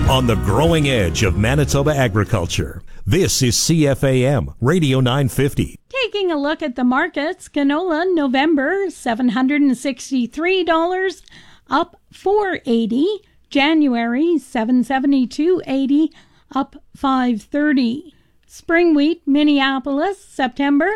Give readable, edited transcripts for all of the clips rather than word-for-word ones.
On the growing edge of Manitoba agriculture, this is CFAM Radio 950. Taking a look at the markets, canola November $763, up $4.80. January $772.80, up $5.30. Spring wheat Minneapolis September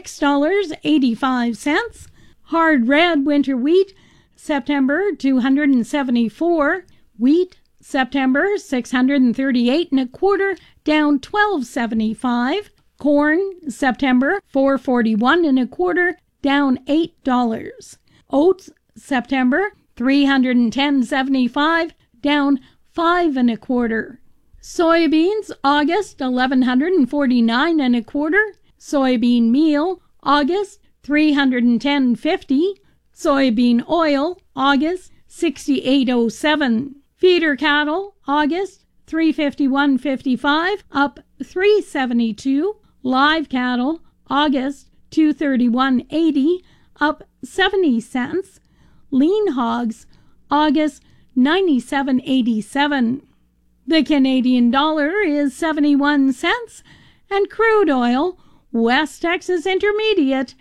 $6.85. Hard red winter wheat September $274. Wheat September $638.25, down $12.75. Corn September $441.25, down $8. Oats September $310.75, down $5.25. Soybeans August $1,149.25. Soybean meal August $310.50. Soybean oil August $68.07. Feeder cattle August $351.55, up $3.72. Live cattle August $231.80, up 70 cents. Lean hogs August $97.87. The Canadian dollar is 71 cents, and crude oil West Texas Intermediate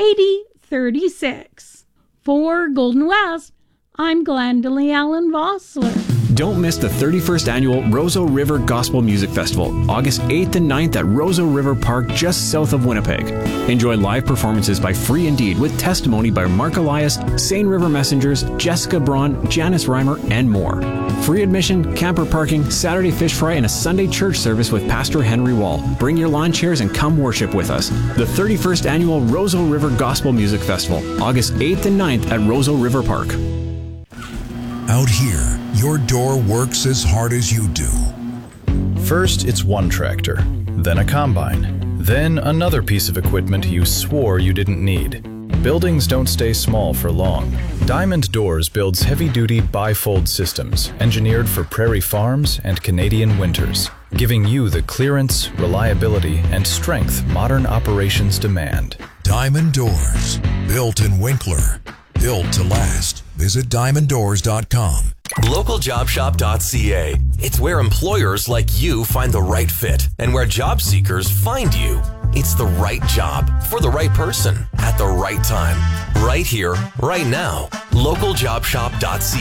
80.36. For Golden West, I'm Glendalee Allen Vossler. Don't miss the 31st Annual Roseau River Gospel Music Festival, August 8th and 9th at Roseau River Park, just south of Winnipeg. Enjoy live performances by Free Indeed with testimony by Mark Elias, Seine River Messengers, Jessica Braun, Janice Reimer, and more. Free admission, camper parking, Saturday fish fry, and a Sunday church service with Pastor Henry Wall. Bring your lawn chairs and come worship with us. The 31st Annual Roseau River Gospel Music Festival, August 8th and 9th at Roseau River Park. Out here, your door works as hard as you do. First, it's one tractor, then a combine, then another piece of equipment you swore you didn't need. Buildings don't stay small for long. Diamond Doors builds heavy-duty bifold systems engineered for prairie farms and Canadian winters, giving you the clearance, reliability, and strength modern operations demand. Diamond Doors, built in Winkler, built to last. Visit diamonddoors.com. LocalJobShop.ca. It's where employers like you find the right fit and where job seekers find you. It's the right job for the right person at the right time. Right here, right now. LocalJobShop.ca.